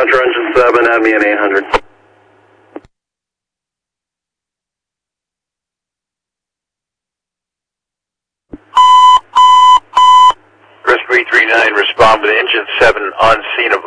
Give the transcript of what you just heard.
Roger, engine 7, add me an 800. Chris 339, respond with engine 7 on scene of